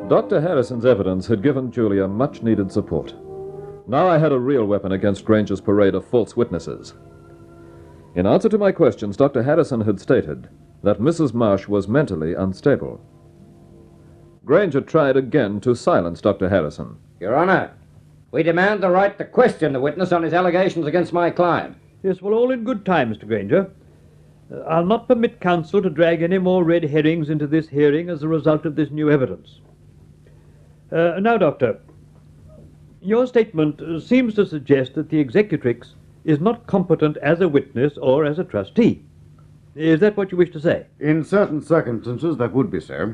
Dr. Harrison's evidence had given Julia much-needed support. Now I had a real weapon against Granger's parade of false witnesses. In answer to my questions, Dr. Harrison had stated that Mrs. Marsh was mentally unstable. Granger tried again to silence Dr. Harrison. Your Honor, we demand the right to question the witness on his allegations against my client. Yes, well, all in good time, Mr. Granger. I'll not permit counsel to drag any more red herrings into this hearing as a result of this new evidence. Now, Doctor, your statement seems to suggest that the executrix is not competent as a witness or as a trustee. Is that what you wish to say? In certain circumstances, that would be so.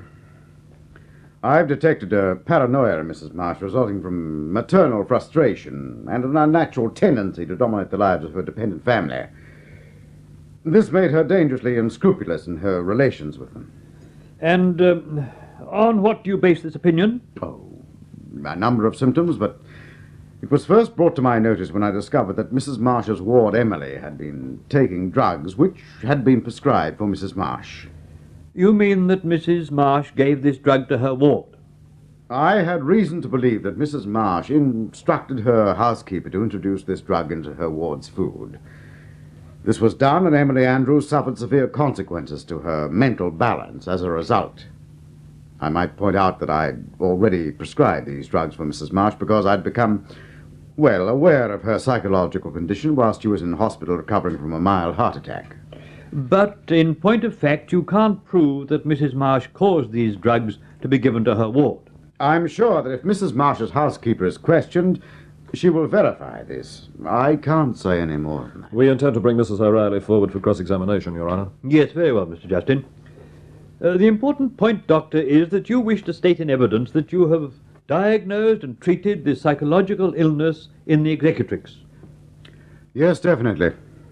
I've detected a paranoia in Mrs. Marsh resulting from maternal frustration and an unnatural tendency to dominate the lives of her dependent family. This made her dangerously unscrupulous in her relations with them. And on what do you base this opinion? Oh, a number of symptoms, but it was first brought to my notice when I discovered that Mrs. Marsh's ward, Emily, had been taking drugs which had been prescribed for Mrs. Marsh. You mean that Mrs. Marsh gave this drug to her ward? I had reason to believe that Mrs. Marsh instructed her housekeeper to introduce this drug into her ward's food. This was done, and Emily Andrews suffered severe consequences to her mental balance as a result. I might point out that I'd already prescribed these drugs for Mrs. Marsh because I'd become well aware of her psychological condition whilst she was in hospital recovering from a mild heart attack. But in point of fact, you can't prove that Mrs. Marsh caused these drugs to be given to her ward. I'm sure that if Mrs. Marsh's housekeeper is questioned, she will verify this. I can't say any more than that. We intend to bring Mrs. O'Reilly forward for cross-examination, Your Honor. Yes, very well, Mr. Justin. The important point, Doctor, is that you wish to state in evidence that you have diagnosed and treated the psychological illness in the executrix. Yes, definitely.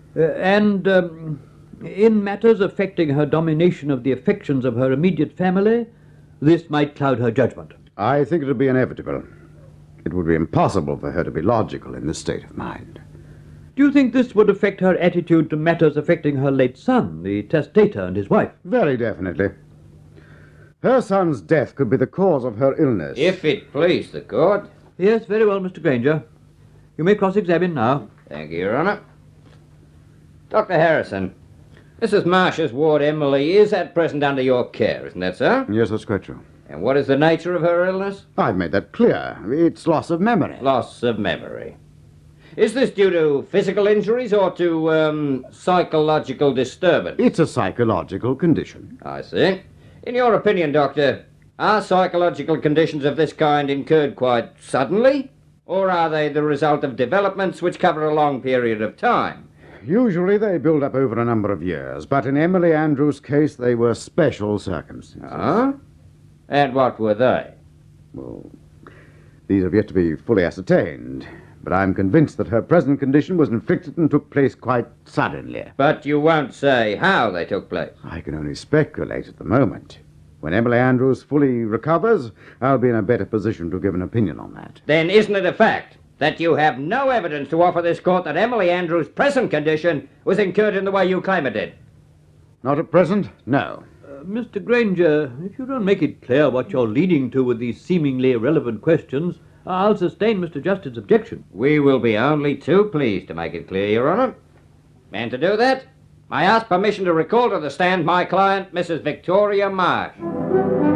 In matters affecting her domination of the affections of her immediate family, this might cloud her judgment. I think it would be inevitable. It would be impossible for her to be logical in this state of mind. Do you think this would affect her attitude to matters affecting her late son, the testator, and his wife? Very definitely. Her son's death could be the cause of her illness. If it please the court. Yes, very well, Mr. Granger. You may cross-examine now. Thank you, Your Honor. Dr. Harrison, Mrs. Marsh's ward, Emily, is at present under your care, isn't that so? Yes, that's quite true. And what is the nature of her illness? I've made that clear. It's loss of memory. Loss of memory. Is this due to physical injuries or to psychological disturbance? It's a psychological condition. I see. In your opinion, Doctor, are psychological conditions of this kind incurred quite suddenly? Or are they the result of developments which cover a long period of time? Usually they build up over a number of years, but in Emily Andrews' case they were special circumstances. Huh? And what were they? Well, these have yet to be fully ascertained, but I'm convinced that her present condition was inflicted and took place quite suddenly. But you won't say how they took place. I can only speculate at the moment. When Emily Andrews fully recovers, I'll be in a better position to give an opinion on that. Then isn't it a fact that you have no evidence to offer this court that Emily Andrews' present condition was incurred in the way you claim it did? Not at present, no. Mr. Granger, if you don't make it clear what you're leading to with these seemingly irrelevant questions, I'll sustain Mr. Justin's objection. We will be only too pleased to make it clear, Your Honor. And to do that, I ask permission to recall to the stand my client, Mrs. Victoria Marsh.